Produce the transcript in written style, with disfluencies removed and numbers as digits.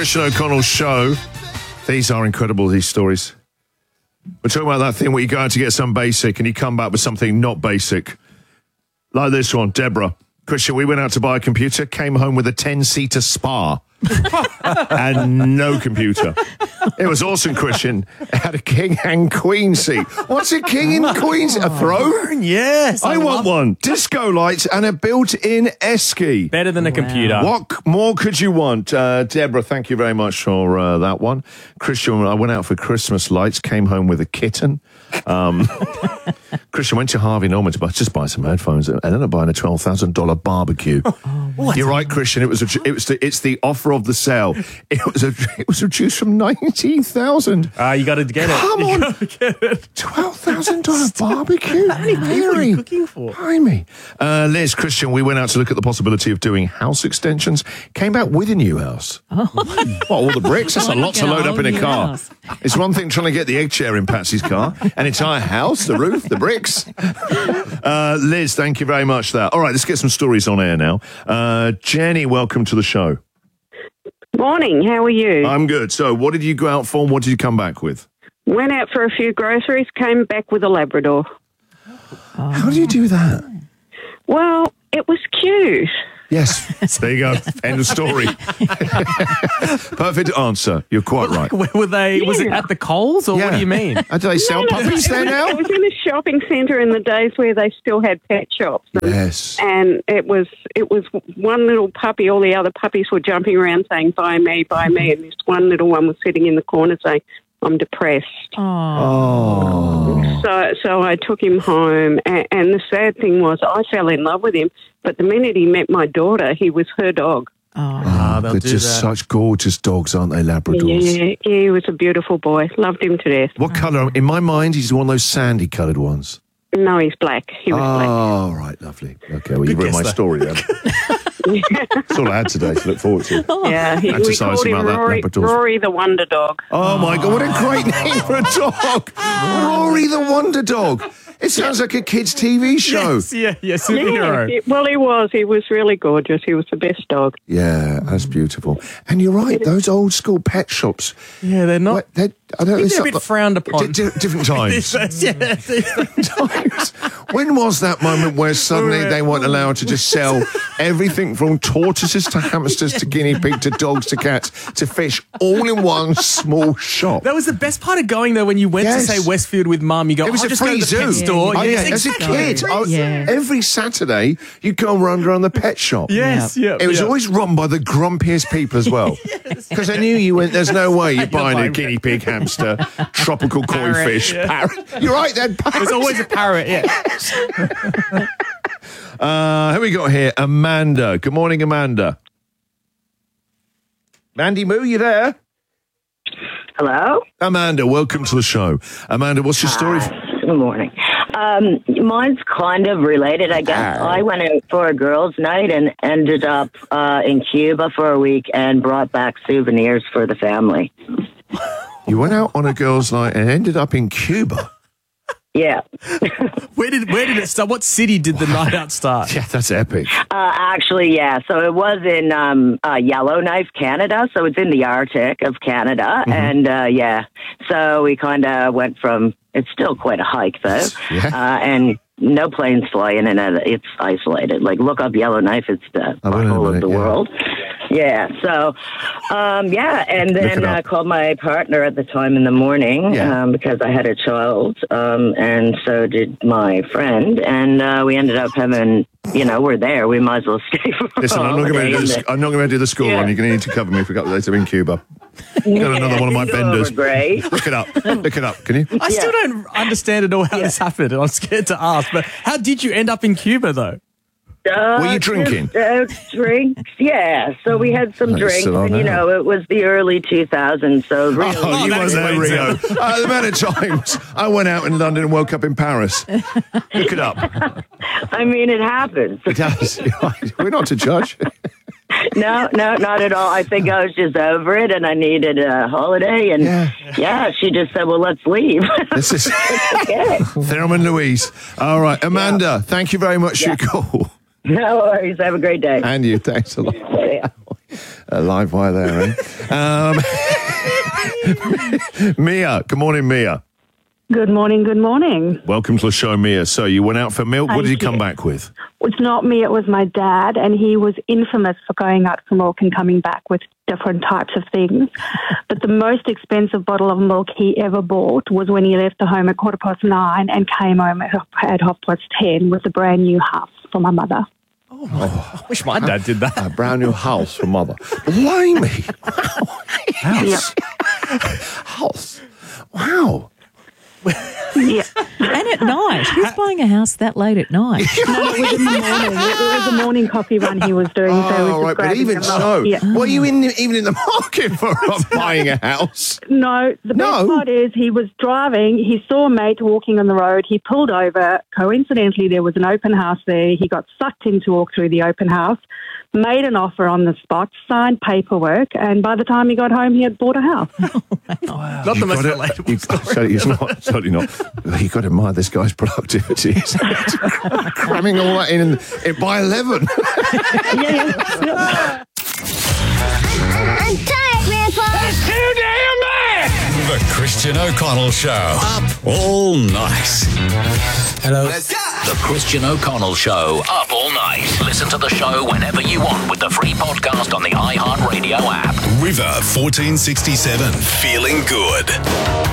Christian O'Connell's show. These are incredible, these stories. We're talking about that thing where you go out to get some basic and you come back with something not basic. Like this one, Deborah. Christian, we went out to buy a computer, came home with a 10-seater spa. And no computer. It was awesome, Christian. It had a king and queen seat. What's a king and queen seat? A throne? Yes. I want one. Disco lights and a built-in esky. Better than a computer. What more could you want? Deborah, thank you very much for that one. Christian, I went out for Christmas lights, came home with a kitten. Christian went to Harvey Norman to buy some headphones and ended up buying a $12,000 barbecue. What? You're right, Christian. It's the offer of the sale. It was reduced from 19,000. You got to get it. Come on, $12,000 $12,000 barbecue. How many people are you cooking for? Blimey. Liz, Christian, we went out to look at the possibility of doing house extensions. Came back with a new house. What, all the bricks? That's a lot to load up in a car. House. It's one thing trying to get the egg chair in Patsy's car. An entire house, the roof, the bricks. Liz, thank you very much for that. All right, let's get some stories on air now. Jenny, welcome to the show. Morning, how are you? I'm good. So what did you go out for and what did you come back with? Went out for a few groceries, came back with a Labrador. How do you do that? Well, it was cute. Yes, there you go. End of story. Perfect answer. You're quite right. Where were they? Was it at the Coles or what do you mean? Do they sell puppies there now? It was in a shopping centre in the days where they still had pet shops. Yes. And it was one little puppy, all the other puppies were jumping around saying, buy me, and this one little one was sitting in the corner saying, I'm depressed. Oh. So I took him home, and the sad thing was I fell in love with him, but the minute he met my daughter, he was her dog. They're just such gorgeous dogs, aren't they, Labradors? Yeah, he was a beautiful boy. Loved him to death. What colour? In my mind, he's one of those sandy-coloured ones. No, he's black. He was black. Oh, right, lovely. Okay, well, you've read my story then. That's all I had today to look forward to. Yeah, we called him Rory the Wonder Dog. Oh, my God, what a great name for a dog. Rory the Wonder Dog. It sounds like a kid's TV show. Yes, superhero. Yeah, he was really gorgeous. He was the best dog. Yeah, that's beautiful. And you're right, those old school pet shops. Yeah, they're not. They're a bit frowned upon. Different times. Different times. When was that moment where suddenly they weren't allowed to just sell everything from tortoises to hamsters to guinea pig to dogs to cats to fish all in one small shop? That was the best part of going, though, when you went to, say, Westfield with Mum. You go, it was a just free go to the zoo. pet store. Oh, yeah. As a kid, every Saturday, you'd go and run around the pet shop. Yes, It was always run by the grumpiest people as well. Because I knew you went, there's no way you're buying a guinea pig, hamster, tropical koi fish, parrot. You're right, then. There's always a parrot, Who we got here? Amanda. Good morning, Amanda. Mandy Moo, you there? Hello? Amanda, welcome to the show. Amanda, what's your story? Good morning. Mine's kind of related, I guess. I went out for a girls' night and ended up in Cuba for a week and brought back souvenirs for the family. You went out on a girls' night and ended up in Cuba? Yeah. Where did it start? What city did the night out start? Yeah, that's epic. Actually, yeah. So it was in Yellowknife, Canada. So it's in the Arctic of Canada. Mm-hmm. And, so we kind of went from, it's still quite a hike, though. Yeah. And no planes fly in and out. It's isolated. Like, look up Yellowknife. It's the butthole of the world. Yeah. So, and then I called my partner at the time in the morning because I had a child, and so did my friend, and we ended up having, we're there. We might as well stay for Listen, I'm not going to do the school run. You're going to need to cover me for a couple of days. I'm in Cuba. Got another one of my benders. Great. Look it up. Can you? I still don't understand at all how this happened, and I'm scared to ask. But how did you end up in Cuba, though? Were you drinking? Drinks, yeah. So we had some drinks, and it was the early 2000s. So really, you was there, Rio. The amount of times I went out in London and woke up in Paris. Look it up. I mean, it happens. It does. We're not to judge. No, not at all. I think I was just over it, and I needed a holiday. And she just said, "Well, let's leave." This is Thelma and Louise. All right, Amanda. Thank you very much for your call. No worries. Have a great day. And you. Thanks a lot. A live wire there, eh? Mia. Good morning, Mia. Good morning, good morning. Welcome to the show, Mia. So you went out for milk. What did you come back with? It's not me, it was my dad, and he was infamous for going out for milk and coming back with different types of things. But the most expensive bottle of milk he ever bought was when he left the home at 9:15 and came home at 10:30 with a brand new house for my mother. I wish my dad did that. A brand new house for mother. Blimey. House. House. Wow. Yeah. And at night. Who's buying a house that late at night? No, it was in the morning. It was a morning coffee run he was doing. So he was right, but even so, were you even in the market for buying a house? No, the best part is he was driving, he saw a mate walking on the road, he pulled over, coincidentally there was an open house there, he got sucked in to walk through the open house, made an offer on the spot, signed paperwork, and by the time he got home he had bought a house. Wow. Not the most relatable story. He's not, certainly not. You've got to admire this guy's productivity. Cramming all that in by 11. Yeah. I'm tired, Grandpa. That's too damn bad. The Christian O'Connell Show. Up all night. Hello. Let's go. The Christian O'Connell Show, up all night. Listen to the show whenever you want with the free podcast on the iHeartRadio app. River 1467. Feeling good.